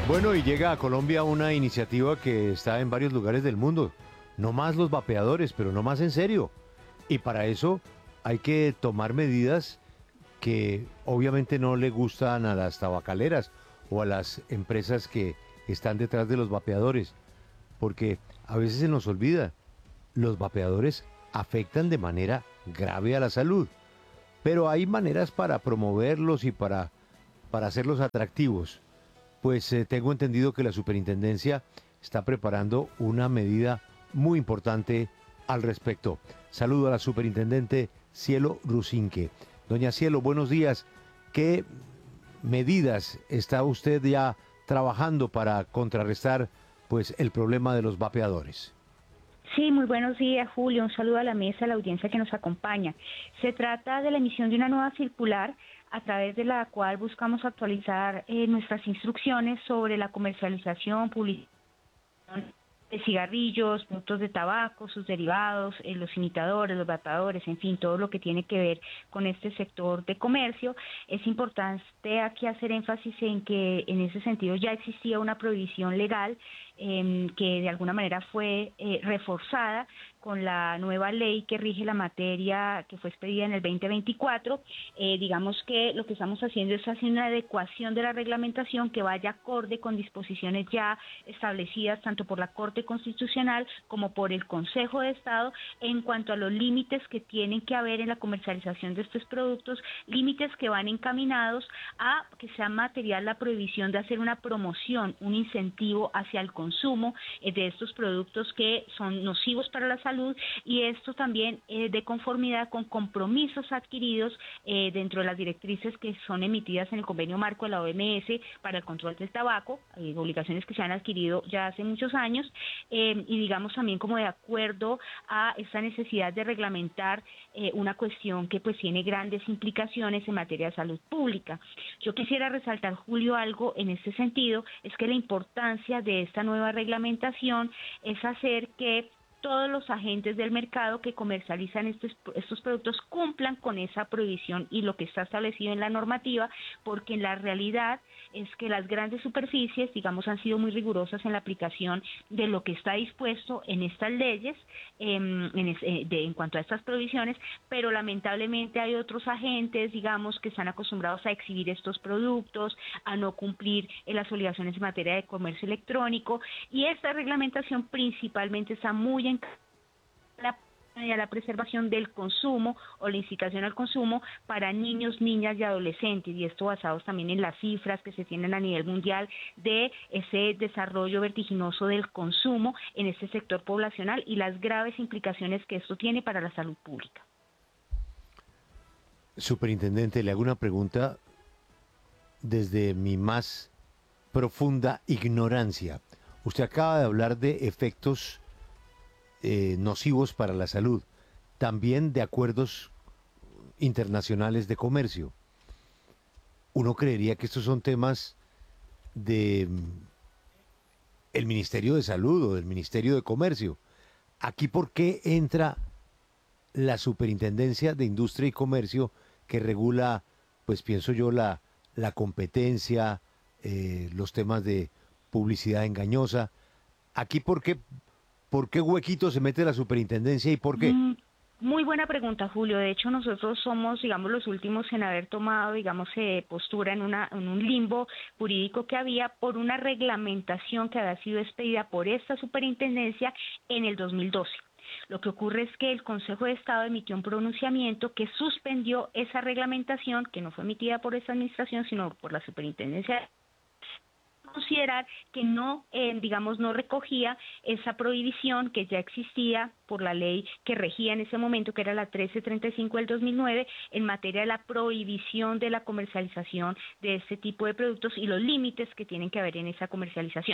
Bueno, y llega a Colombia una iniciativa que está en varios lugares del mundo. No más los vapeadores, pero no más en serio. Y para eso hay que tomar medidas que obviamente no le gustan a las tabacaleras o a las empresas que están detrás de los vapeadores, porque a veces se nos olvida, los vapeadores afectan de manera grave a la salud, pero hay maneras para promoverlos y para hacerlos atractivos. Pues tengo entendido que la superintendencia está preparando una medida muy importante al respecto. Saludo a la superintendente Cielo Rusinque. Doña Cielo, buenos días. ¿Qué medidas está usted ya trabajando para contrarrestar pues el problema de los vapeadores? Sí, muy buenos días, Julio. Un saludo a la mesa, a la audiencia que nos acompaña. Se trata de la emisión de una nueva circular a través de la cual buscamos actualizar nuestras instrucciones sobre la comercialización, publicidad de cigarrillos, productos de tabaco, sus derivados, los imitadores, los vapeadores, en fin, todo lo que tiene que ver con este sector de comercio. Es importante aquí hacer énfasis en que en ese sentido ya existía una prohibición legal que de alguna manera fue reforzada con la nueva ley que rige la materia que fue expedida en el 2024. Digamos que lo que estamos haciendo es hacer una adecuación de la reglamentación que vaya acorde con disposiciones ya establecidas tanto por la Corte Constitucional como por el Consejo de Estado en cuanto a los límites que tienen que haber en la comercialización de estos productos, límites que van encaminados a que sea material la prohibición de hacer una promoción, un incentivo hacia el consumo de estos productos que son nocivos para la salud, y esto también de conformidad con compromisos adquiridos dentro de las directrices que son emitidas en el convenio marco de la OMS para el control del tabaco, obligaciones que se han adquirido ya hace muchos años, y digamos también como de acuerdo a esta necesidad de reglamentar una cuestión que pues tiene grandes implicaciones en materia de salud pública. Yo quisiera resaltar, Julio, algo en este sentido, es que la importancia de esta nueva reglamentación es hacer que todos los agentes del mercado que comercializan estos productos cumplan con esa prohibición y lo que está establecido en la normativa, porque en la realidad es que las grandes superficies, digamos, han sido muy rigurosas en la aplicación de lo que está dispuesto en estas leyes en cuanto a estas prohibiciones, pero lamentablemente hay otros agentes, digamos, que están acostumbrados a exhibir estos productos, a no cumplir en las obligaciones en materia de comercio electrónico, y esta reglamentación principalmente está muy a la preservación del consumo o la incitación al consumo para niños, niñas y adolescentes, y esto basados también en las cifras que se tienen a nivel mundial de ese desarrollo vertiginoso del consumo en este sector poblacional y las graves implicaciones que esto tiene para la salud pública. Superintendente, le hago una pregunta desde mi más profunda ignorancia. Usted acaba de hablar de efectos nocivos para la salud, también de acuerdos internacionales de comercio. Uno creería que estos son temas de el Ministerio de Salud o del Ministerio de Comercio. Aquí, ¿por qué entra la Superintendencia de Industria y Comercio que regula, pues pienso yo, la competencia, los temas de publicidad engañosa? Aquí, ¿por qué huequito se mete la superintendencia y por qué? Muy buena pregunta, Julio. De hecho, nosotros somos, digamos, los últimos en haber tomado, digamos, postura en un limbo jurídico que había por una reglamentación que había sido expedida por esta superintendencia en el 2012. Lo que ocurre es que el Consejo de Estado emitió un pronunciamiento que suspendió esa reglamentación, que no fue emitida por esta administración, sino por la superintendencia, considerar que no, digamos, no recogía esa prohibición que ya existía por la ley que regía en ese momento, que era la 1335 del 2009, en materia de la prohibición de la comercialización de este tipo de productos y los límites que tienen que haber en esa comercialización.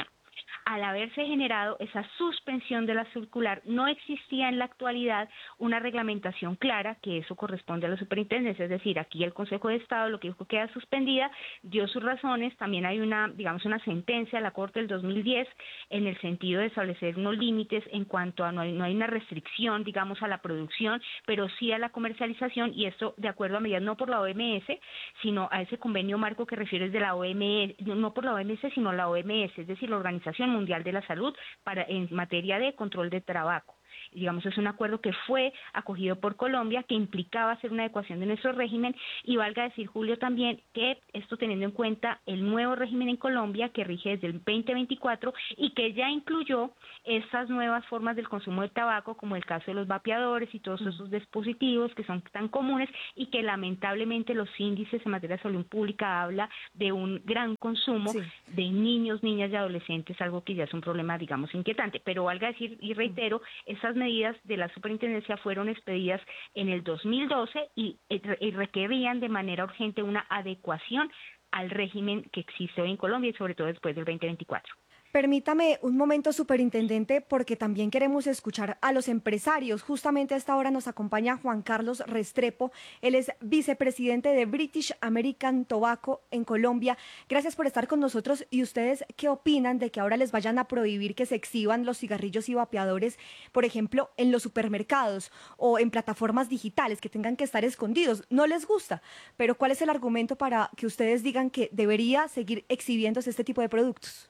Al haberse generado esa suspensión de la circular, no existía en la actualidad una reglamentación clara, que eso corresponde a la superintendencia, es decir, aquí el Consejo de Estado lo que dijo queda suspendida, dio sus razones, también hay una, digamos, una sentencia de la Corte del 2010 en el sentido de establecer unos límites en cuanto a no hay una restricción, digamos, a la producción, pero sí a la comercialización, y esto de acuerdo a medidas no por la OMS, sino a ese convenio marco que refieres de la OMS, no por la OMS, sino la OMS, es decir, la Organización Mundial de la Salud en materia de control de tabaco. Digamos, es un acuerdo que fue acogido por Colombia, que implicaba hacer una adecuación de nuestro régimen, y valga decir, Julio, también que esto teniendo en cuenta el nuevo régimen en Colombia que rige desde el 2024 y que ya incluyó estas nuevas formas del consumo de tabaco, como el caso de los vapeadores y todos esos dispositivos que son tan comunes y que lamentablemente los índices en materia de salud pública habla de un gran consumo de niños, niñas y adolescentes, algo que ya es un problema, digamos, inquietante. Pero valga decir y reitero, esas medidas de la superintendencia fueron expedidas en el 2012 y requerían de manera urgente una adecuación al régimen que existe hoy en Colombia y sobre todo después del 2024. Permítame un momento, superintendente, porque también queremos escuchar a los empresarios. Justamente a esta hora nos acompaña Juan Carlos Restrepo. Él es vicepresidente de British American Tobacco en Colombia. Gracias por estar con nosotros. ¿Y ustedes qué opinan de que ahora les vayan a prohibir que se exhiban los cigarrillos y vapeadores, por ejemplo, en los supermercados o en plataformas digitales, que tengan que estar escondidos? No les gusta, pero ¿cuál es el argumento para que ustedes digan que debería seguir exhibiéndose este tipo de productos?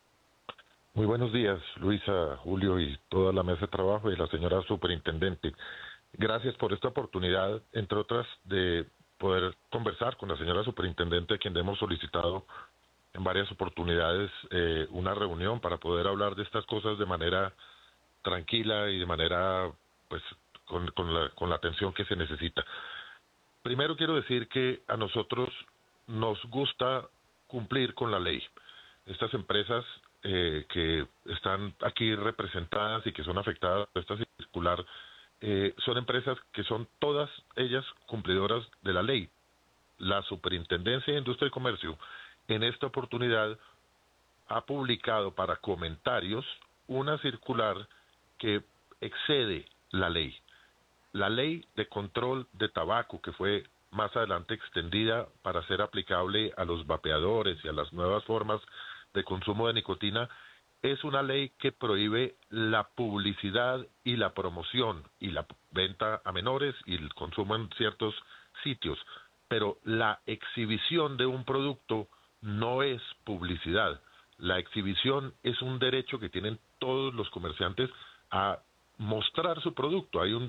Muy buenos días, Luisa, Julio y toda la mesa de trabajo y la señora superintendente. Gracias por esta oportunidad, entre otras, de poder conversar con la señora superintendente, a quien hemos solicitado en varias oportunidades una reunión para poder hablar de estas cosas de manera tranquila y de manera, pues, con la atención que se necesita. Primero quiero decir que a nosotros nos gusta cumplir con la ley. Estas empresas que están aquí representadas y que son afectadas por esta circular son empresas que son todas ellas cumplidoras de la ley. La Superintendencia de Industria y Comercio en esta oportunidad ha publicado para comentarios una circular que excede la ley. La ley de control de tabaco, que fue más adelante extendida para ser aplicable a los vapeadores y a las nuevas formas de consumo de nicotina, es una ley que prohíbe la publicidad y la promoción y la venta a menores y el consumo en ciertos sitios, pero la exhibición de un producto no es publicidad. La exhibición es un derecho que tienen todos los comerciantes a mostrar su producto. Hay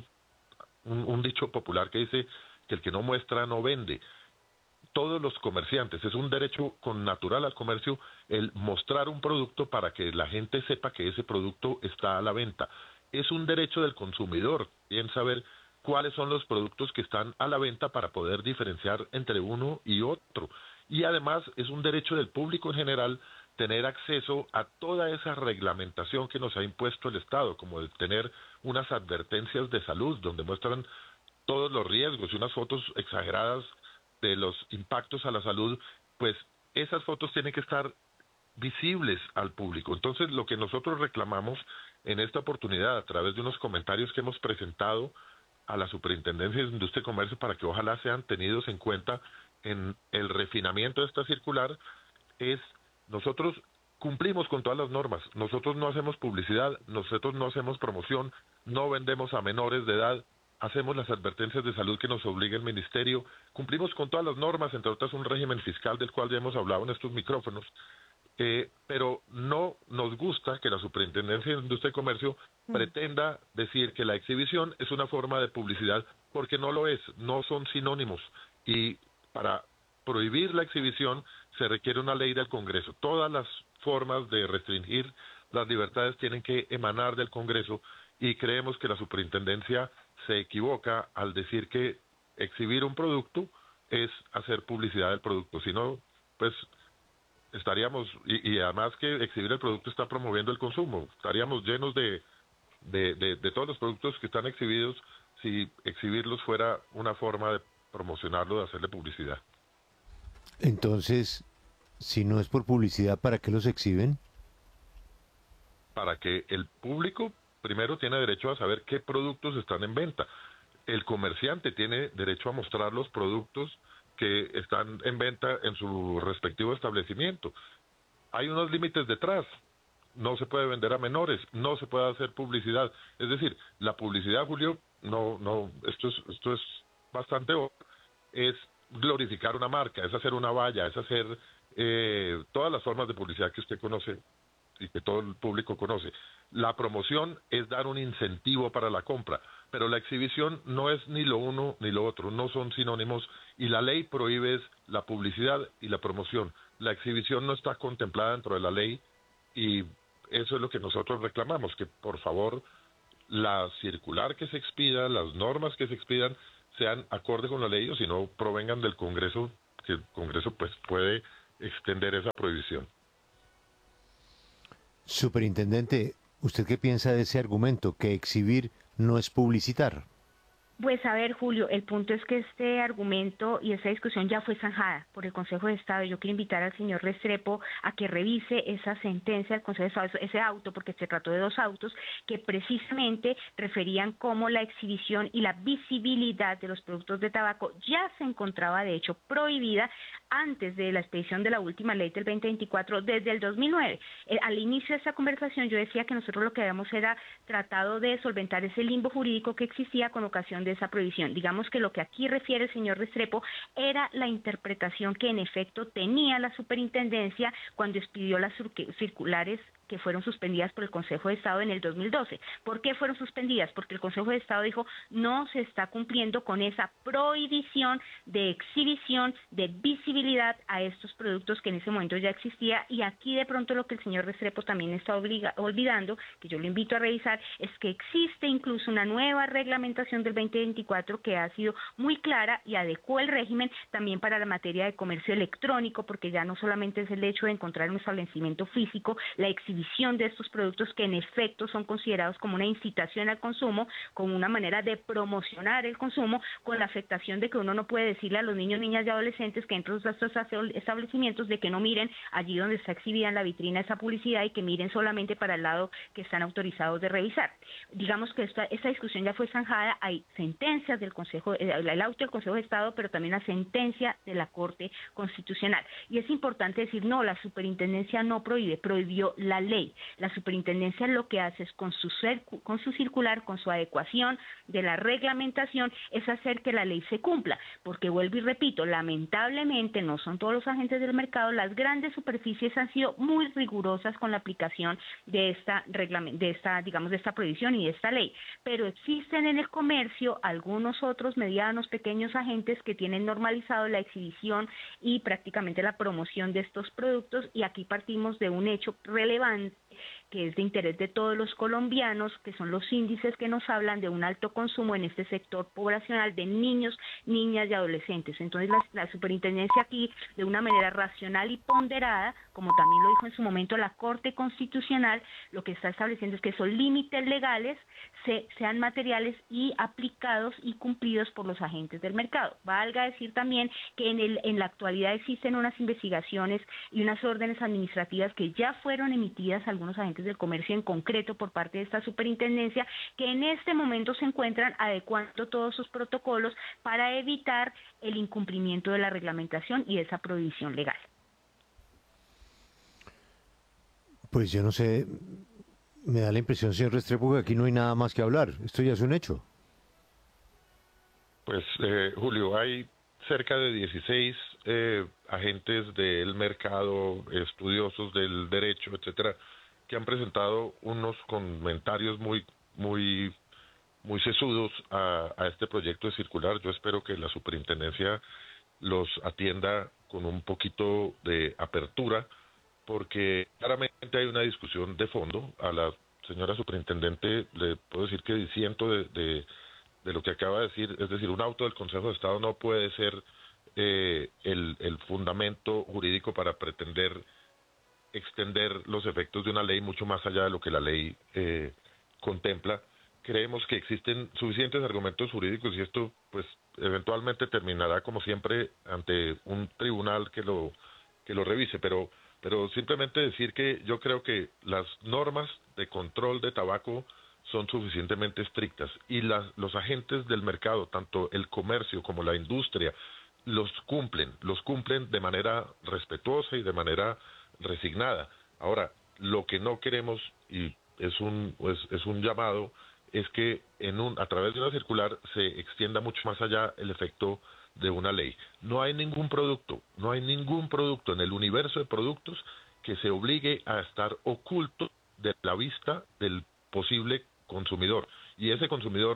un dicho popular que dice que el que no muestra no vende. Todos los comerciantes, es un derecho connatural al comercio el mostrar un producto para que la gente sepa que ese producto está a la venta. Es un derecho del consumidor bien saber cuáles son los productos que están a la venta para poder diferenciar entre uno y otro. Y además es un derecho del público en general tener acceso a toda esa reglamentación que nos ha impuesto el Estado, como el tener unas advertencias de salud donde muestran todos los riesgos y unas fotos exageradas de los impactos a la salud, pues esas fotos tienen que estar visibles al público. Entonces, lo que nosotros reclamamos en esta oportunidad, a través de unos comentarios que hemos presentado a la Superintendencia de Industria y Comercio, para que ojalá sean tenidos en cuenta en el refinamiento de esta circular, es nosotros cumplimos con todas las normas. Nosotros no hacemos publicidad, nosotros no hacemos promoción, no vendemos a menores de edad, hacemos las advertencias de salud que nos obliga el Ministerio, cumplimos con todas las normas, entre otras un régimen fiscal del cual ya hemos hablado en estos micrófonos, pero no nos gusta que la Superintendencia de Industria y Comercio pretenda decir que la exhibición es una forma de publicidad, porque no lo es, no son sinónimos, y para prohibir la exhibición se requiere una ley del Congreso. Todas las formas de restringir las libertades tienen que emanar del Congreso, y creemos que la Superintendencia se equivoca al decir que exhibir un producto es hacer publicidad del producto. Si no, pues estaríamos, y además que exhibir el producto está promoviendo el consumo, estaríamos llenos de todos los productos que están exhibidos si exhibirlos fuera una forma de promocionarlo, de hacerle publicidad. Entonces, si no es por publicidad, ¿para qué los exhiben? para que el público primero tiene derecho a saber qué productos están en venta. El comerciante tiene derecho a mostrar los productos que están en venta en su respectivo establecimiento. Hay unos límites detrás. No se puede vender a menores, no se puede hacer publicidad. Es decir, la publicidad, Julio, esto es bastante obvio, es glorificar una marca, es hacer una valla, es hacer todas las formas de publicidad que usted conoce y que todo el público conoce. La promoción es dar un incentivo para la compra, pero la exhibición no es ni lo uno ni lo otro, no son sinónimos, y la ley prohíbe la publicidad y la promoción. La exhibición no está contemplada dentro de la ley, y eso es lo que nosotros reclamamos, que por favor la circular que se expida, las normas que se expidan, sean acorde con la ley, o si no provengan del Congreso, que el Congreso pues puede extender esa prohibición. Superintendente, ¿usted qué piensa de ese argumento, que exhibir no es publicitar? Pues a ver, Julio, el punto es que este argumento y esta discusión ya fue zanjada por el Consejo de Estado. Yo quiero invitar al señor Restrepo a que revise esa sentencia del Consejo de Estado, ese auto, porque se trató de 2 autos que precisamente referían cómo la exhibición y la visibilidad de los productos de tabaco ya se encontraba de hecho prohibida antes de la expedición de la última ley del 2024 desde el 2009. Al inicio de esta conversación yo decía que nosotros lo que habíamos era tratado de solventar ese limbo jurídico que existía con ocasión de esa prohibición. Digamos que lo que aquí refiere el señor Restrepo era la interpretación que en efecto tenía la superintendencia cuando expidió las circulares que fueron suspendidas por el Consejo de Estado en el 2012. ¿Por qué fueron suspendidas? Porque el Consejo de Estado dijo no se está cumpliendo con esa prohibición de exhibición, de visibilidad a estos productos que en ese momento ya existía, y aquí de pronto lo que el señor Restrepo también está olvidando, que yo lo invito a revisar, es que existe incluso una nueva reglamentación del 2024 que ha sido muy clara y adecuó el régimen también para la materia de comercio electrónico, porque ya no solamente es el hecho de encontrar un establecimiento físico, la exhibición de estos productos que en efecto son considerados como una incitación al consumo, como una manera de promocionar el consumo, con la afectación de que uno no puede decirle a los niños, niñas y adolescentes que entran a estos establecimientos de que no miren allí donde está exhibida en la vitrina esa publicidad y que miren solamente para el lado que están autorizados de revisar. Digamos que esta discusión ya fue zanjada, hay sentencias del Consejo, el auto del Consejo de Estado, pero también una sentencia de la Corte Constitucional. Y es importante decir, no, la superintendencia no prohíbe, prohibió la ley. La superintendencia lo que hace es con su circular, con su adecuación de la reglamentación, es hacer que la ley se cumpla, porque vuelvo y repito, lamentablemente no son todos los agentes del mercado, las grandes superficies han sido muy rigurosas con la aplicación de esta prohibición y de esta ley, pero existen en el comercio algunos otros medianos, pequeños agentes que tienen normalizado la exhibición y prácticamente la promoción de estos productos, y aquí partimos de un hecho relevante que es de interés de todos los colombianos, que son los índices que nos hablan de un alto consumo en este sector poblacional de niños, niñas y adolescentes. Entonces la superintendencia aquí, de una manera racional y ponderada, como también lo dijo en su momento la Corte Constitucional, lo que está estableciendo es que esos límites legales sean materiales y aplicados y cumplidos por los agentes del mercado. Valga decir también que en la actualidad existen unas investigaciones y unas órdenes administrativas que ya fueron emitidas a algunos agentes del comercio en concreto por parte de esta superintendencia, que en este momento se encuentran adecuando todos sus protocolos para evitar el incumplimiento de la reglamentación y de esa prohibición legal. Pues yo no sé, me da la impresión, señor Restrepo, que aquí no hay nada más que hablar. Esto ya es un hecho. Pues, Julio, hay cerca de 16 agentes del mercado, estudiosos del derecho, etcétera, que han presentado unos comentarios muy sesudos a este proyecto de circular. Yo espero que la superintendencia los atienda con un poquito de apertura, porque claramente hay una discusión de fondo. A la señora superintendente le puedo decir que disiento de lo que acaba de decir, es decir, un auto del Consejo de Estado no puede ser el fundamento jurídico para pretender extender los efectos de una ley mucho más allá de lo que la ley contempla. Creemos que existen suficientes argumentos jurídicos, y esto pues eventualmente terminará como siempre ante un tribunal que lo que lo revise, pero simplemente decir que yo creo que las normas de control de tabaco son suficientemente estrictas y los agentes del mercado, tanto el comercio como la industria, los cumplen de manera respetuosa y de manera resignada. Ahora, lo que no queremos, y es un llamado, es que a través de una circular se extienda mucho más allá el efecto de una ley. No hay ningún producto en el universo de productos que se obligue a estar oculto de la vista del posible consumidor. Y ese consumidor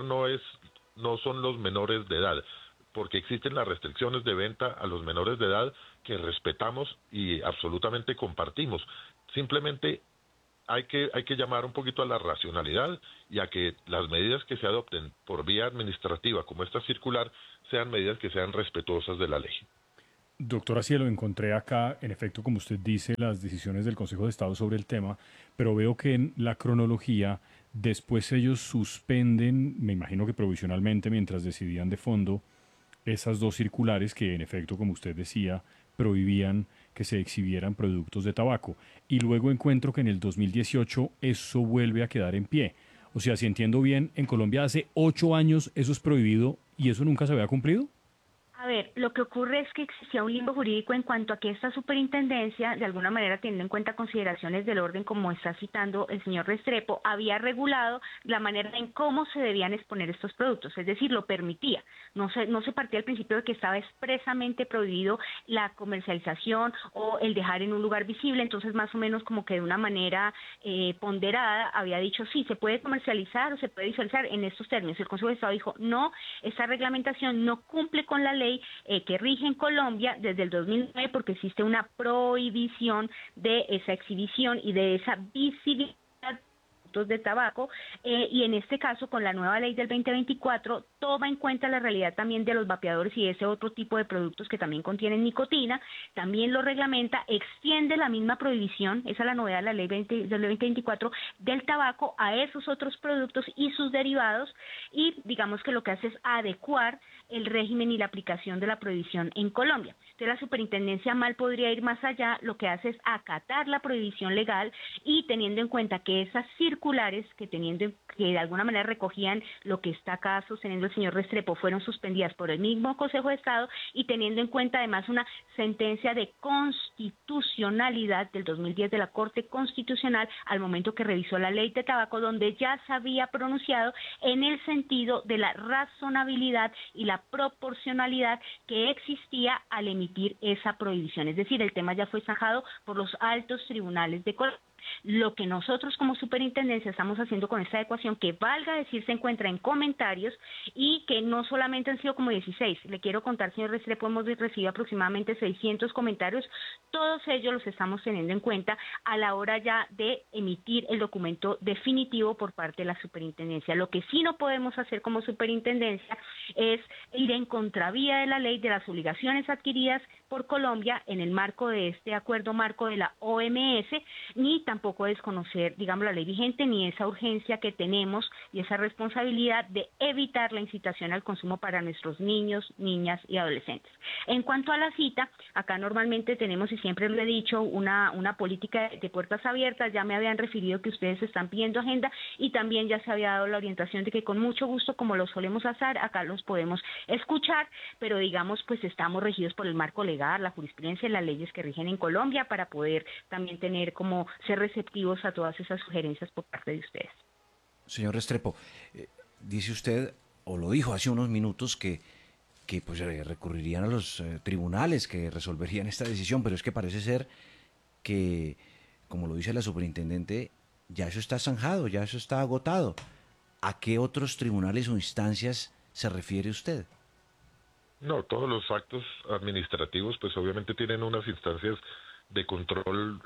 no son los menores de edad, porque existen las restricciones de venta a los menores de edad que respetamos y absolutamente compartimos. Simplemente hay que llamar un poquito a la racionalidad y a que las medidas que se adopten por vía administrativa, como esta circular, sean medidas que sean respetuosas de la ley. Doctora Cielo, encontré acá, en efecto, como usted dice, las decisiones del Consejo de Estado sobre el tema, pero veo que en la cronología, después ellos suspenden, me imagino que provisionalmente, mientras decidían de fondo, esas dos circulares que, en efecto, como usted decía, prohibían que se exhibieran productos de tabaco. Y luego encuentro que en el 2018 eso vuelve a quedar en pie. O sea, si entiendo bien, en Colombia hace 8 años eso es prohibido y eso nunca se había cumplido. A ver, lo que ocurre es que existía un limbo jurídico en cuanto a que esta superintendencia, de alguna manera teniendo en cuenta consideraciones del orden, como está citando el señor Restrepo, había regulado la manera en cómo se debían exponer estos productos, es decir, lo permitía. No se partía del principio de que estaba expresamente prohibido la comercialización o el dejar en un lugar visible, entonces más o menos como que de una manera ponderada había dicho sí, se puede comercializar o se puede visualizar en estos términos. El Consejo de Estado dijo no, esta reglamentación no cumple con la ley que rige en Colombia desde el 2009 porque existe una prohibición de esa exhibición y de esa visibilidad de tabaco y en este caso con la nueva ley del 2024 toma en cuenta la realidad también de los vapeadores y ese otro tipo de productos que también contienen nicotina, también lo reglamenta, extiende la misma prohibición, esa es la novedad de la ley del 2024 del tabaco a esos otros productos y sus derivados y digamos que lo que hace es adecuar el régimen y la aplicación de la prohibición en Colombia. Entonces la superintendencia mal podría ir más allá, lo que hace es acatar la prohibición legal y teniendo en cuenta que esas circulares que de alguna manera recogían lo que está acá sosteniendo el señor Restrepo fueron suspendidas por el mismo Consejo de Estado y teniendo en cuenta además una sentencia de constitucionalidad del 2010 de la Corte Constitucional al momento que revisó la ley de tabaco donde ya se había pronunciado en el sentido de la razonabilidad y la proporcionalidad que existía al emitir esa prohibición. Es decir, el tema ya fue zanjado por los altos tribunales de Colombia. Lo que nosotros como superintendencia estamos haciendo con esta adecuación, que valga decir se encuentra en comentarios y que no solamente han sido como 16, le quiero contar, señor Restrepo, hemos recibido aproximadamente 600 comentarios, todos ellos los estamos teniendo en cuenta a la hora ya de emitir el documento definitivo por parte de la superintendencia. Lo que sí no podemos hacer como superintendencia es ir en contravía de la ley de las obligaciones adquiridas por Colombia en el marco de este acuerdo marco de la OMS, ni tampoco desconocer, digamos, la ley vigente, ni esa urgencia que tenemos y esa responsabilidad de evitar la incitación al consumo para nuestros niños, niñas y adolescentes. En cuanto a la cita, acá normalmente tenemos, y siempre lo he dicho, una política de puertas abiertas, ya me habían referido que ustedes están pidiendo agenda y también ya se había dado la orientación de que con mucho gusto, como lo solemos hacer, acá los podemos escuchar, pero digamos, pues estamos regidos por el marco legal, la jurisprudencia y las leyes que rigen en Colombia para poder también tener como ser receptivos a todas esas sugerencias por parte de ustedes. Señor Restrepo, dice usted, o lo dijo hace unos minutos, que pues recurrirían a los tribunales que resolverían esta decisión, pero es que parece ser que, como lo dice la superintendente, ya eso está zanjado, ya eso está agotado. ¿A qué otros tribunales o instancias se refiere usted? No, todos los actos administrativos pues obviamente tienen unas instancias de control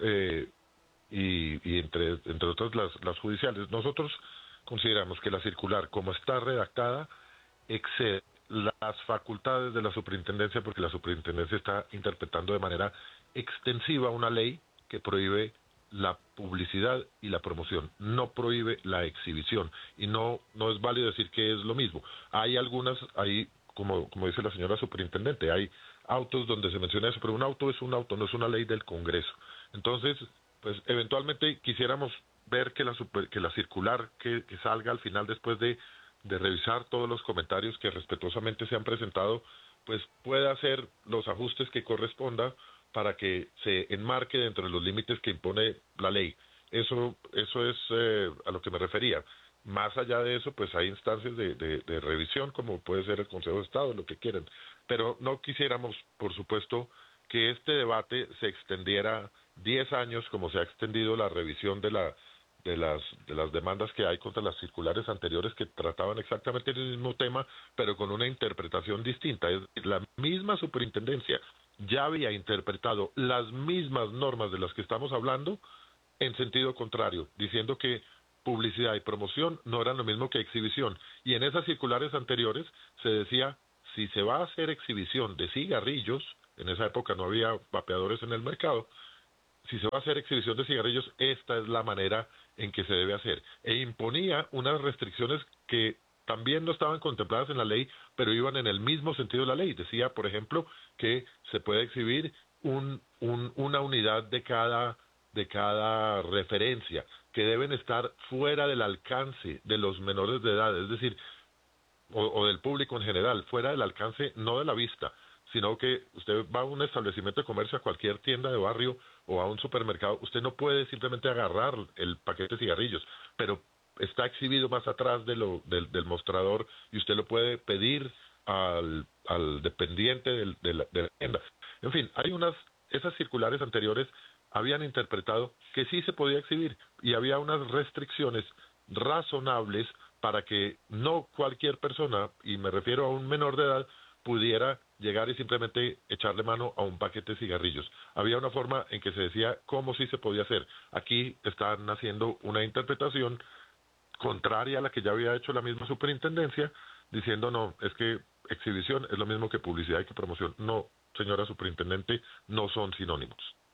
y entre otras las judiciales. Nosotros consideramos que la circular, como está redactada, excede las facultades de la superintendencia porque la superintendencia está interpretando de manera extensiva una ley que prohíbe la publicidad y la promoción, no prohíbe la exhibición y no es válido decir que es lo mismo. Hay como dice la señora superintendente, hay autos donde se menciona eso, pero un auto es un auto, no es una ley del Congreso. Entonces, pues eventualmente quisiéramos ver que la circular que salga al final, después de revisar todos los comentarios que respetuosamente se han presentado, pues pueda hacer los ajustes que corresponda para que se enmarque dentro de los límites que impone la ley. Eso es a lo que me refería. Más allá de eso, pues hay instancias de revisión, como puede ser el Consejo de Estado, lo que quieran. Pero no quisiéramos, por supuesto, que este debate se extendiera 10 años, como se ha extendido la revisión de las demandas que hay contra las circulares anteriores que trataban exactamente el mismo tema, pero con una interpretación distinta. Es decir, la misma superintendencia ya había interpretado las mismas normas de las que estamos hablando en sentido contrario, diciendo que publicidad y promoción no eran lo mismo que exhibición. Y en esas circulares anteriores se decía, si se va a hacer exhibición de cigarrillos, en esa época no había vapeadores en el mercado, si se va a hacer exhibición de cigarrillos, esta es la manera en que se debe hacer. E imponía unas restricciones que también no estaban contempladas en la ley, pero iban en el mismo sentido de la ley. Decía, por ejemplo, que se puede exhibir una unidad de cada referencia, que deben estar fuera del alcance de los menores de edad, es decir, o del público en general, fuera del alcance no de la vista, sino que usted va a un establecimiento de comercio, a cualquier tienda de barrio o a un supermercado, usted no puede simplemente agarrar el paquete de cigarrillos, pero está exhibido más atrás del mostrador y usted lo puede pedir al dependiente de la tienda. En fin, esas circulares anteriores habían interpretado que sí se podía exhibir y había unas restricciones razonables para que no cualquier persona, y me refiero a un menor de edad, pudiera llegar y simplemente echarle mano a un paquete de cigarrillos. Había una forma en que se decía cómo sí se podía hacer. Aquí están haciendo una interpretación contraria a la que ya había hecho la misma superintendencia, diciendo no, es que exhibición es lo mismo que publicidad y que promoción. No, señora superintendente, no son sinónimos.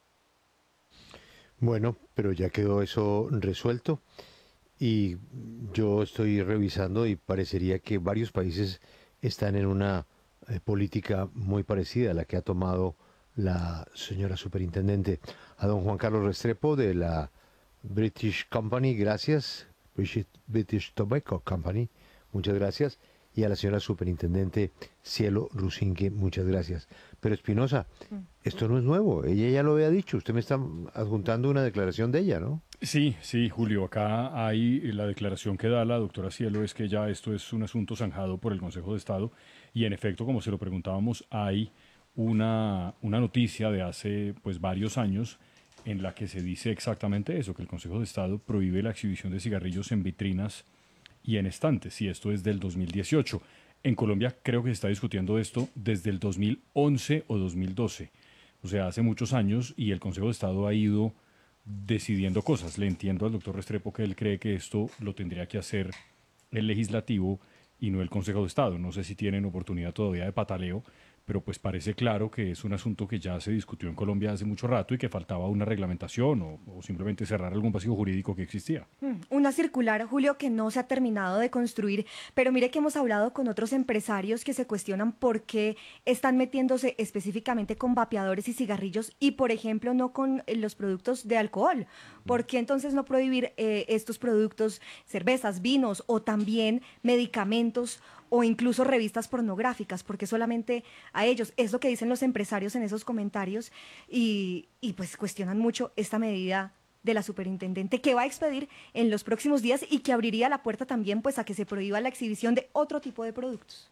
Bueno, pero ya quedó eso resuelto y yo estoy revisando y parecería que varios países están en una política muy parecida a la que ha tomado la señora superintendente. A don Juan Carlos Restrepo de la British Company, gracias. British Tobacco Company, muchas gracias. Y a la señora superintendente Cielo Rusinque, muchas gracias. Pero Espinosa, esto no es nuevo, ella ya lo había dicho, usted me está adjuntando una declaración de ella, ¿no? Sí, sí, Julio, acá hay la declaración que da la doctora Cielo es que ya esto es un asunto zanjado por el Consejo de Estado y en efecto, como se lo preguntábamos, hay una noticia de hace pues varios años en la que se dice exactamente eso, que el Consejo de Estado prohíbe la exhibición de cigarrillos en vitrinas y en estantes, y esto es del 2018. En Colombia creo que se está discutiendo esto desde el 2011 o 2012, o sea, hace muchos años, y el Consejo de Estado ha ido decidiendo cosas. Le entiendo al doctor Restrepo que él cree que esto lo tendría que hacer el legislativo y no el Consejo de Estado. No sé si tienen oportunidad todavía de pataleo, pero pues parece claro que es un asunto que ya se discutió en Colombia hace mucho rato y que faltaba una reglamentación o simplemente cerrar algún vacío jurídico que existía. Una circular, Julio, que no se ha terminado de construir, pero mire que hemos hablado con otros empresarios que se cuestionan por qué están metiéndose específicamente con vapeadores y cigarrillos y, por ejemplo, no con los productos de alcohol. ¿Por qué entonces no prohibir estos productos, cervezas, vinos o también medicamentos o incluso revistas pornográficas? Porque solamente a ellos, es lo que dicen los empresarios en esos comentarios y pues cuestionan mucho esta medida de la superintendente que va a expedir en los próximos días y que abriría la puerta también pues a que se prohíba la exhibición de otro tipo de productos.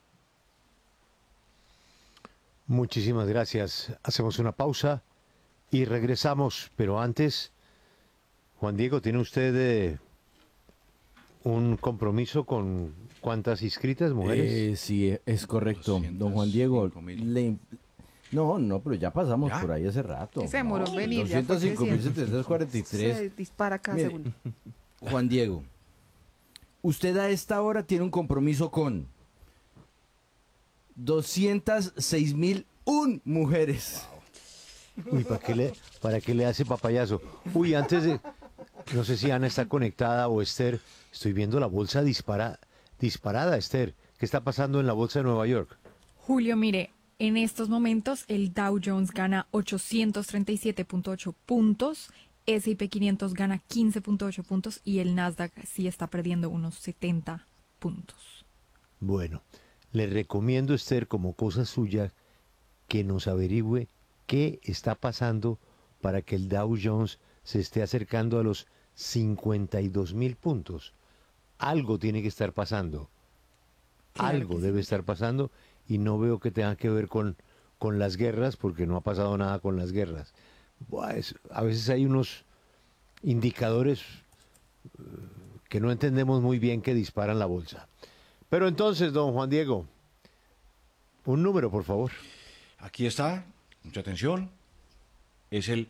Muchísimas gracias. Hacemos una pausa y regresamos, pero antes, Juan Diego, ¿tiene usted un compromiso con cuántas inscritas mujeres? Sí, es correcto. Don Juan Diego, no, pero ya pasamos por ahí hace rato. Se demoró en venir. 205.743. Se dispara cada segundo. Juan Diego, usted a esta hora tiene un compromiso con 206.001 mujeres. Uy, ¿para qué le hace papayazo? Uy, antes de... No sé si Ana está conectada o Esther. Estoy viendo la bolsa disparada, Esther. ¿Qué está pasando en la bolsa de Nueva York? Julio, mire, en estos momentos el Dow Jones gana 837.8 puntos, S&P 500 gana 15.8 puntos y el Nasdaq sí está perdiendo unos 70 puntos. Bueno, le recomiendo, Esther, como cosa suya, que nos averigüe qué está pasando para que el Dow Jones se esté acercando a los 52.000 puntos. Algo tiene que estar pasando. Claro Algo que sí. debe estar pasando y no veo que tenga que ver con las guerras, porque no ha pasado nada con las guerras. Pues, a veces hay unos indicadores que no entendemos muy bien que disparan la bolsa. Pero entonces, don Juan Diego, un número, por favor. Aquí está, mucha atención, es el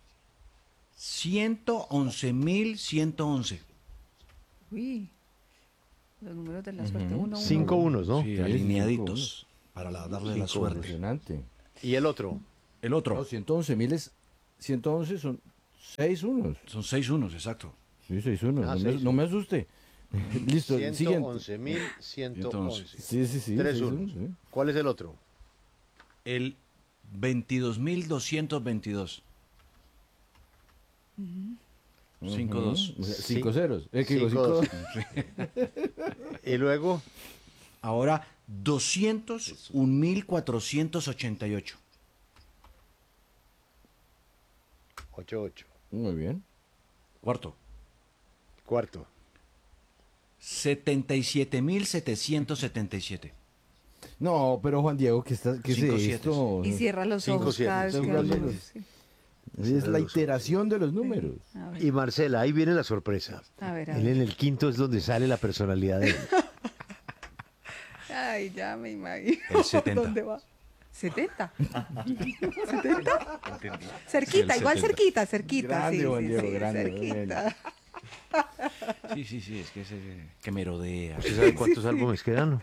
111.111. Uy, los números de la suerte. 1, 1. 5 unos, ¿no? Sí, alineaditos, para darle la suerte. Impresionante. ¿Y el otro? El otro, No, 111.000 111 son 6 unos. son 6 unos, exacto. Sí, 6 unos. Ah, no, 6 no me asuste. Listo, el siguiente. 111.111. Sí, sí, sí. 3 6 unos. sí. ¿Cuál es el otro? El 22.222. 5-2. 5 ceros. Que digo, 5 5. Y luego, Ahora 201.488. 88. Muy bien. Cuarto. Cuarto. 77.777. No, pero Juan Diego, ¿qué es 5 esto? Y cierra los 5, ojos 7. cada vez que Están habla. jugando. Sí. Es la iteración de los números. A ver, Y Marcela, ahí viene la sorpresa. a ver. Él en el quinto es donde sale la personalidad de él. Ay, ya me imagino. El 70. ¿Dónde va? ¿70? ¿70? Cerquita, igual cerquita, cerquita. Grande, sí, Juan sí, Diego, sí, grande, cerquita. Sí, es que ese que merodea. ¿Usted sabe cuántos álbumes quedan?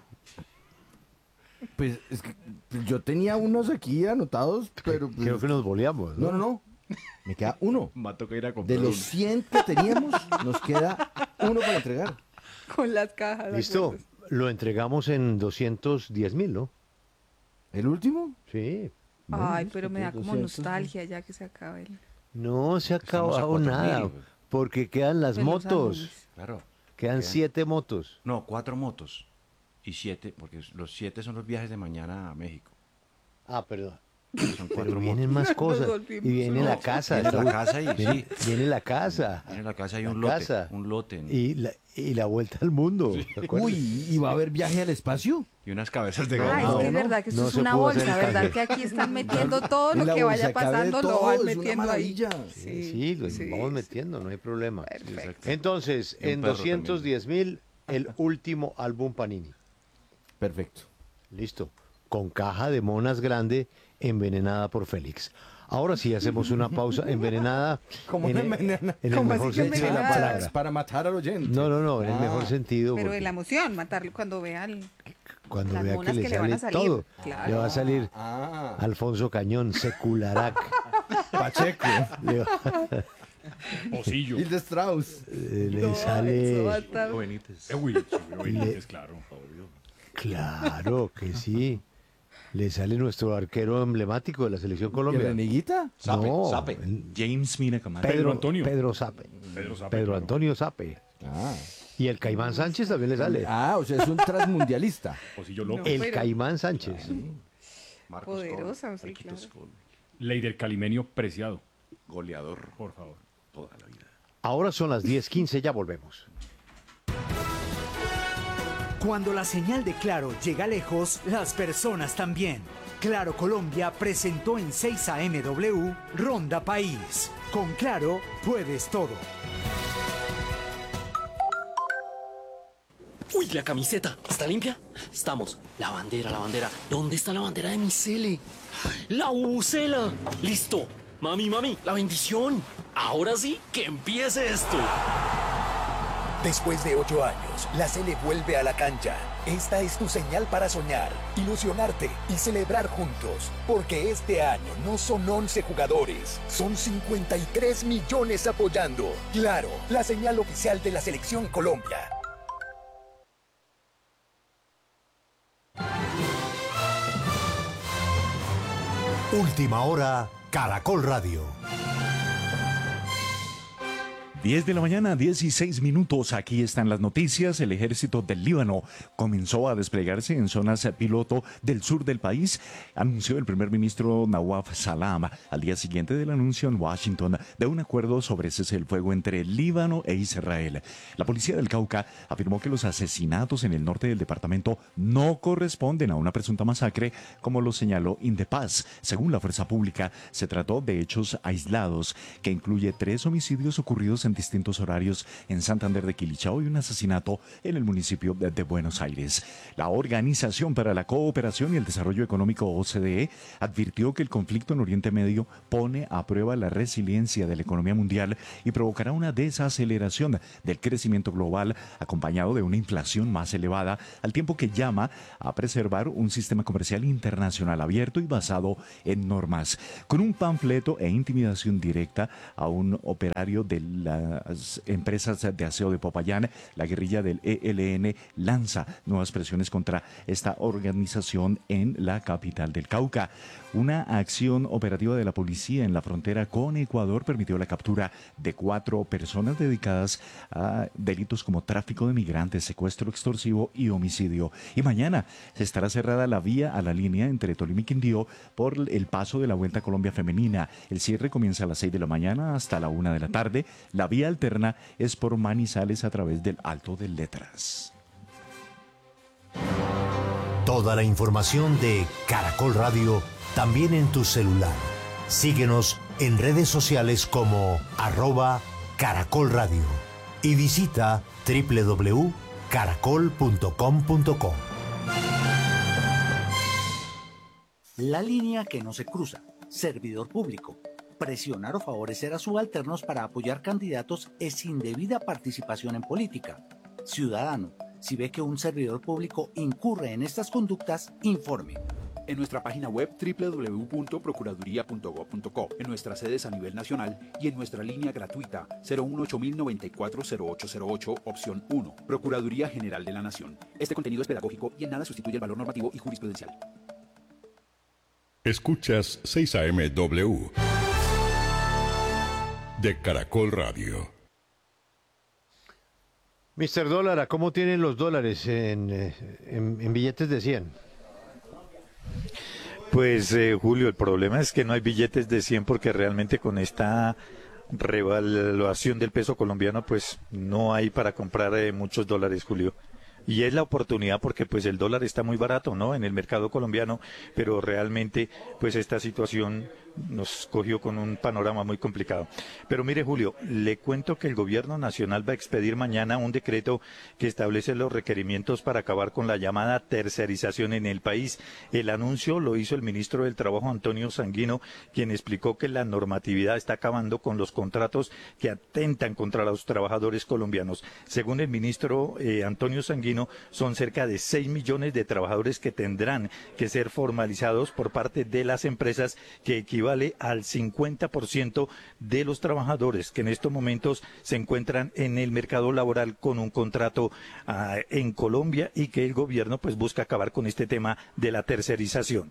Pues es que yo tenía unos aquí anotados, pero pues, Creo que nos boleamos, ¿no? no. Me queda uno. Va a tocar ir a De comprar los 100 que teníamos, nos queda uno para entregar. Con las cajas. ¿de Listo, acuerdo? lo entregamos en 210.000, ¿no? ¿El último? Sí. Ay, pero me da como 200. nostalgia ya que se acabe el... No se ha Estamos a acabado 4.000, nada, güey. porque quedan las Pues los motos. álbumes. Claro. Quedan 7 motos. No, 4 motos. Y 7, porque los 7 son los viajes de mañana a México. Ah, perdón. Son Pero 4 vienen motos. más cosas. volvimos Y viene la casa. Viene la Raúl. casa y sí. Viene la casa. Viene la casa y un La lote. casa. Un lote. Y la vuelta al mundo. ¿te acuerdas? Uy, ¿y va a haber viaje al espacio? Y unas cabezas de Ah, gallina. es que es no, verdad que esto no es se una pudo hacer bolsa, el ¿verdad? canje. Que aquí están metiendo todo En lo la que vaya bolsa cabe pasando, lo todo, van es una metiendo ahí. maravilla. Sí, lo sí, vamos sí. metiendo, no hay problema. Perfecto. Entonces, Y un en perro 210.000, el último álbum Panini. Perfecto. Listo. Con caja de monas grande, envenenada por Félix. Ahora sí hacemos una pausa envenenada. ¿Cómo en, envenena? en el ¿Cómo mejor así que sentido de la envenenada? palabra. Para matar al oyente. No, en el mejor sentido. Pero porque de la emoción, matarlo cuando vean cuando las vea que monas le que le van sale a salir. todo, Claro. le va a salir Ah, Alfonso Cañón, Secularac. Pacheco. le, va- Pocillo. Hilde Strauss. le eso va a sale. estar... Benítez, claro. Claro que sí. Le sale nuestro arquero emblemático de la selección ¿Y Colombia. Reniguita? No, James Mina Camacho. Pedro Antonio. Pedro Sape. Pedro claro. Antonio Sape. Ah. Y el Caimán Sánchez también le sale. O sea, es un transmundialista. Pocillo loco. El pero- Caimán Sánchez. Poderosa, sí, claro. Leider Calimenio Preciado, Goleador por favor. toda la vida. Ahora son las 10:15, ya volvemos. Cuando la señal de Claro llega lejos, las personas también. Claro Colombia presentó en 6 AMW Ronda País. Con Claro puedes todo. Uy, la camiseta. ¿Está limpia? Estamos. La bandera. ¿Dónde está la bandera de mi cele? ¡La bubucela! ¡Listo! Mami, la bendición. Ahora sí, que empiece esto. Después de 8 años, la Sele vuelve a la cancha. Esta es tu señal para soñar, ilusionarte y celebrar juntos. Porque este año no son 11 jugadores, son 53 millones apoyando. Claro, la señal oficial de la Selección Colombia. Última hora, Caracol Radio. 10 de la mañana, 16 minutos. Aquí están las noticias. El ejército del Líbano comenzó a desplegarse en zonas piloto del sur del país, anunció el primer ministro Nawaf Salam al día siguiente del anuncio en Washington de un acuerdo sobre cese del fuego entre Líbano e Israel. La policía del Cauca afirmó que los asesinatos en el norte del departamento no corresponden a una presunta masacre, como lo señaló Indepaz. Según la fuerza pública, se trató de hechos aislados que incluye 3 homicidios ocurridos en distintos horarios en Santander de Quilichao y un asesinato en el municipio de Buenos Aires. La Organización para la Cooperación y el Desarrollo Económico OCDE advirtió que el conflicto en Oriente Medio pone a prueba la resiliencia de la economía mundial y provocará una desaceleración del crecimiento global acompañado de una inflación más elevada, al tiempo que llama a preservar un sistema comercial internacional abierto y basado en normas. Con un panfleto e intimidación directa a un operario de las empresas de aseo de Popayán, la guerrilla del ELN lanza nuevas presiones contra esta organización en la capital del Cauca. Una acción operativa de la policía en la frontera con Ecuador permitió la captura de 4 personas dedicadas a delitos como tráfico de migrantes, secuestro extorsivo y homicidio. Y mañana se estará cerrada la vía a la línea entre Tolima y Quindío por el paso de la Vuelta a Colombia Femenina. El cierre comienza a las 6 de la mañana hasta la 1 de la tarde. La vía alterna es por Manizales a través del Alto de Letras. Toda la información de Caracol Radio también en tu celular. Síguenos en redes sociales como @Caracol Radio y visita www.caracol.com.co. La línea que no se cruza. Servidor público. Presionar o favorecer a subalternos para apoyar candidatos es indebida participación en política. Ciudadano, si ve que un servidor público incurre en estas conductas, informe. En nuestra página web www.procuraduría.gov.co, en nuestras sedes a nivel nacional y en nuestra línea gratuita 018-094-0808, opción 1, Procuraduría General de la Nación. Este contenido es pedagógico y en nada sustituye el valor normativo y jurisprudencial. Escuchas 6 AM/W de Caracol Radio. Mr. Dólar, ¿cómo tienen los dólares en billetes de 100? Pues Julio, el problema es que no hay billetes de 100 porque realmente con esta revaluación del peso colombiano pues no hay para comprar muchos dólares, Julio. Y es la oportunidad porque pues el dólar está muy barato, ¿no? En el mercado colombiano, pero realmente pues esta situación nos cogió con un panorama muy complicado. Pero mire, Julio, le cuento que el gobierno nacional va a expedir mañana un decreto que establece los requerimientos para acabar con la llamada tercerización en el país. El anuncio lo hizo el ministro del Trabajo, Antonio Sanguino, quien explicó que la normatividad está acabando con los contratos que atentan contra los trabajadores colombianos. Según el ministro Antonio Sanguino, son cerca de 6 millones de trabajadores que tendrán que ser formalizados por parte de las empresas, que equivale al 50% de los trabajadores que en estos momentos se encuentran en el mercado laboral con un contrato en Colombia, y que el gobierno pues busca acabar con este tema de la tercerización.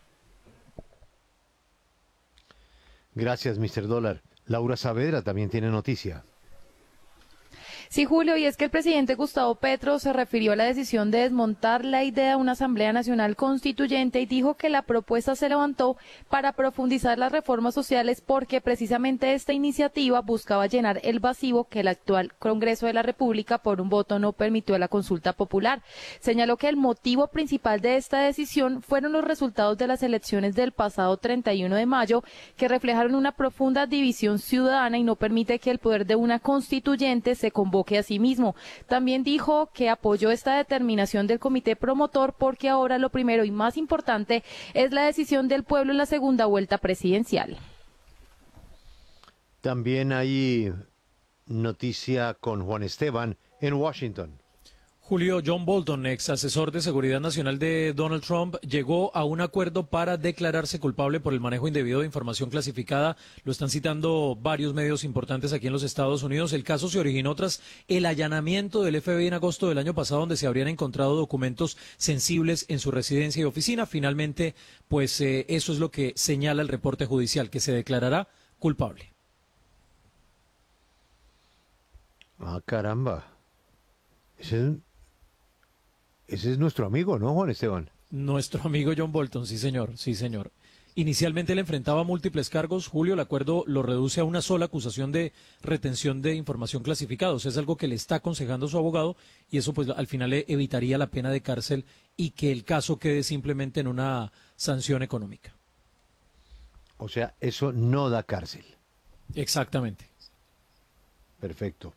Gracias, Mr. Dólar. Laura Saavedra también tiene noticia. Sí, Julio, y es que el presidente Gustavo Petro se refirió a la decisión de desmontar la idea de una Asamblea Nacional Constituyente y dijo que la propuesta se levantó para profundizar las reformas sociales porque precisamente esta iniciativa buscaba llenar el vacío que el actual Congreso de la República por un voto no permitió a la consulta popular. Señaló que el motivo principal de esta decisión fueron los resultados de las elecciones del pasado 31 de mayo que reflejaron una profunda división ciudadana y no permite que el poder de una constituyente se convoque a sí mismo. También dijo que apoyó esta determinación del comité promotor porque ahora lo primero y más importante es la decisión del pueblo en la segunda vuelta presidencial. También hay noticia con Juan Esteban en Washington. Julio, John Bolton, ex asesor de seguridad nacional de Donald Trump, llegó a un acuerdo para declararse culpable por el manejo indebido de información clasificada. Lo están citando varios medios importantes aquí en los Estados Unidos. El caso se originó tras el allanamiento del FBI en agosto del año pasado, donde se habrían encontrado documentos sensibles en su residencia y oficina. Finalmente, pues eso es lo que señala el reporte judicial, que se declarará culpable. Ah, caramba. Ese es nuestro amigo, ¿no, Juan Esteban? Nuestro amigo John Bolton, sí señor, sí señor. Inicialmente él enfrentaba múltiples cargos. Julio, el acuerdo lo reduce a una sola acusación de retención de información clasificada. O sea, es algo que le está aconsejando su abogado y eso pues al final le evitaría la pena de cárcel y que el caso quede simplemente en una sanción económica. O sea, eso no da cárcel. Exactamente. Perfecto.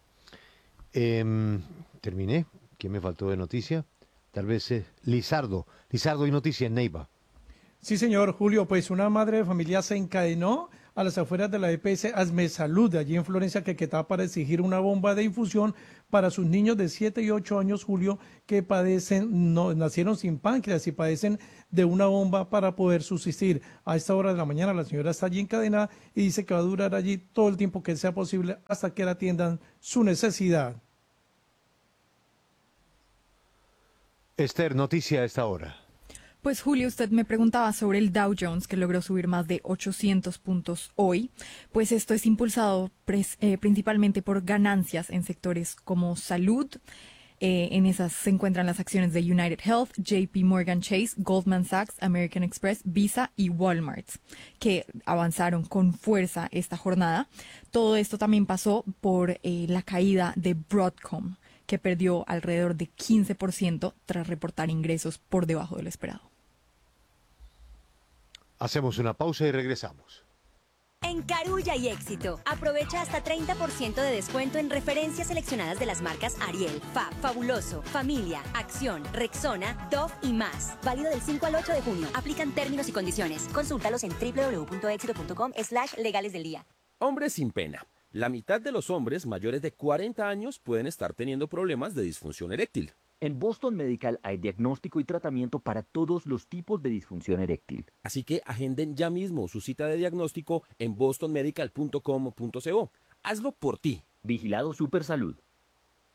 Terminé. ¿Quién me faltó de noticia? Tal vez Lizardo. Lizardo, hay noticia en Neiva. Sí, señor Julio, pues una madre de familia se encadenó a las afueras de la EPS Asme Salud, allí en Florencia, Caquetá, para exigir una bomba de infusión para sus niños de 7 y 8 años, Julio, que nacieron sin páncreas y padecen de una bomba para poder subsistir. A esta hora de la mañana la señora está allí encadenada y dice que va a durar allí todo el tiempo que sea posible hasta que le atiendan su necesidad. Esther, noticia a esta hora. Pues Julio, usted me preguntaba sobre el Dow Jones, que logró subir más de 800 puntos hoy. Pues esto es impulsado principalmente por ganancias en sectores como salud. En esas se encuentran las acciones de United Health, JP Morgan Chase, Goldman Sachs, American Express, Visa y Walmart, que avanzaron con fuerza esta jornada. Todo esto también pasó por la caída de Broadcom, que perdió alrededor de 15% tras reportar ingresos por debajo de lo esperado. Hacemos una pausa y regresamos. En Carulla y Éxito, aprovecha hasta 30% de descuento en referencias seleccionadas de las marcas Ariel, Fab, Fabuloso, Familia, Acción, Rexona, Dove y más. Válido del 5 al 8 de junio. Aplican términos y condiciones. Consúltalos en www.exito.com/legales del día. Hombres sin pena. La mitad de los hombres mayores de 40 años pueden estar teniendo problemas de disfunción eréctil. En Boston Medical hay diagnóstico y tratamiento para todos los tipos de disfunción eréctil. Así que agenden ya mismo su cita de diagnóstico en bostonmedical.com.co. Hazlo por ti. Vigilado Supersalud.